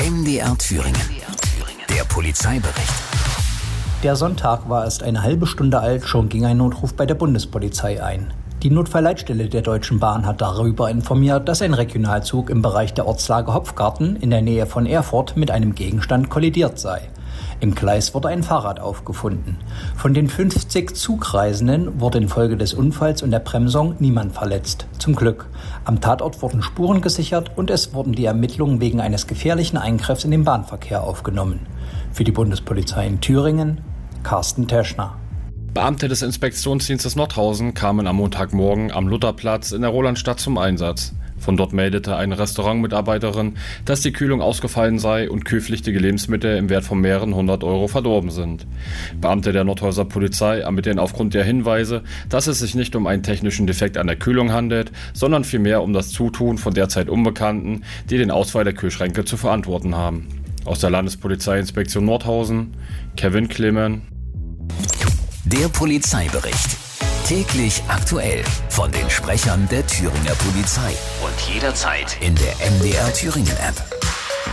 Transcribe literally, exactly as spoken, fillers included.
M D R Thüringen. Der Polizeibericht. Der Sonntag war erst eine halbe Stunde alt, schon ging ein Notruf bei der Bundespolizei ein. Die Notfallleitstelle der Deutschen Bahn hat darüber informiert, dass ein Regionalzug im Bereich der Ortslage Hopfgarten in der Nähe von Erfurt mit einem Gegenstand kollidiert sei. Im Gleis wurde ein Fahrrad aufgefunden. Von den fünfzig Zugreisenden wurde infolge des Unfalls und der Bremsung niemand verletzt. Zum Glück. Am Tatort wurden Spuren gesichert und es wurden die Ermittlungen wegen eines gefährlichen Eingriffs in den Bahnverkehr aufgenommen. Für die Bundespolizei in Thüringen, Carsten Teschner. Beamte des Inspektionsdienstes Nordhausen kamen am Montagmorgen am Lutherplatz in der Rolandstadt zum Einsatz. Von dort meldete eine Restaurantmitarbeiterin, dass die Kühlung ausgefallen sei und kühlpflichtige Lebensmittel im Wert von mehreren hundert Euro verdorben sind. Beamte der Nordhauser Polizei ermitteln aufgrund der Hinweise, dass es sich nicht um einen technischen Defekt an der Kühlung handelt, sondern vielmehr um das Zutun von derzeit Unbekannten, die den Ausfall der Kühlschränke zu verantworten haben. Aus der Landespolizeiinspektion Nordhausen, Kevin Clemen. Der Polizeibericht. Täglich aktuell von den Sprechern der Thüringer Polizei und jederzeit in der M D R Thüringen App.